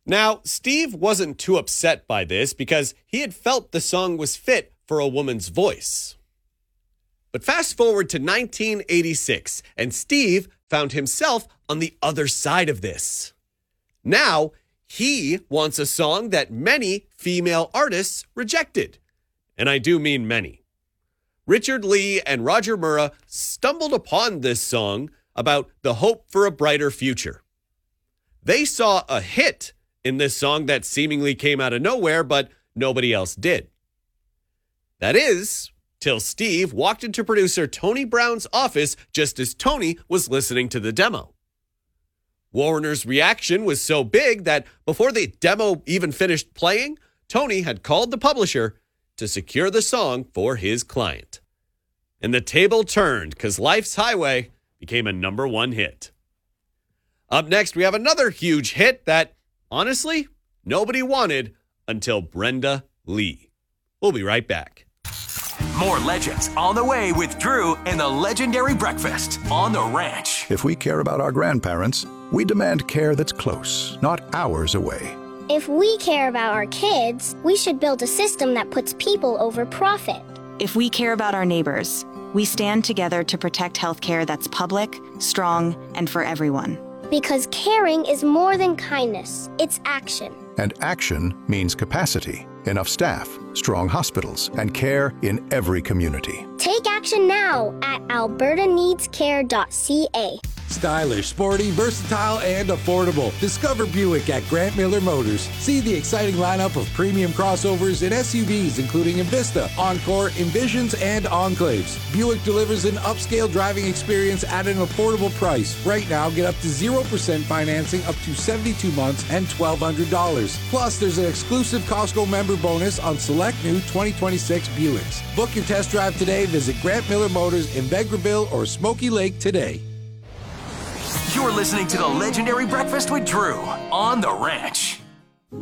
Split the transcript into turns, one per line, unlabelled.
Now, Steve wasn't too upset by this because he had felt the song was fit for a woman's voice. But fast forward to 1986, and Steve found himself on the other side of this. Now, he wants a song that many female artists rejected. And I do mean many. Richard Lee and Roger Murrah stumbled upon this song about the hope for a brighter future. They saw a hit in this song that seemingly came out of nowhere, but nobody else did. That is, till Steve walked into producer Tony Brown's office just as Tony was listening to the demo. Warner's reaction was so big that before the demo even finished playing, Tony had called the publisher to secure the song for his client. And the table turned because Life's Highway became a #1 hit. Up next, we have another huge hit that, honestly, nobody wanted until Brenda Lee. We'll be right back.
More legends on the way with Drew and the Legendary Breakfast on the Ranch.
If we care about our grandparents, we demand care that's close, not hours away.
If we care about our kids, we should build a system that puts people over profit.
If we care about our neighbors, we stand together to protect healthcare that's public, strong, and for everyone.
Because caring is more than kindness, it's action.
And action means capacity, enough staff, strong hospitals, and care in every community.
Take action now at albertaneedscare.ca.
Stylish, sporty, versatile, and affordable. Discover Buick at Grant Miller Motors. See the exciting lineup of premium crossovers and SUVs, including Envista, Encore, Envisions, and Enclaves. Buick delivers an upscale driving experience at an affordable price. Right now, get up to 0% financing up to 72 months and $1,200. Plus, there's an exclusive Costco member bonus on select new 2026 Buicks. Book your test drive today. Visit Grant Miller Motors in Vegreville or Smoky Lake today.
You're listening to the Legendary Breakfast with Drew on the Ranch.